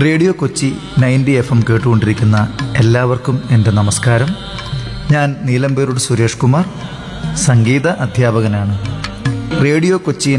Radio Kochi 90 FM കേട്ടുകൊണ്ടിരിക്കുന്ന എല്ലാവർക്കും എൻ്റെ നമസ്കാരം. ഞാൻ നീലമ്പേരൂർ സുരേഷ് കുമാർ, സംഗീത അധ്യാപകനാണ്. റേഡിയോ കൊച്ചി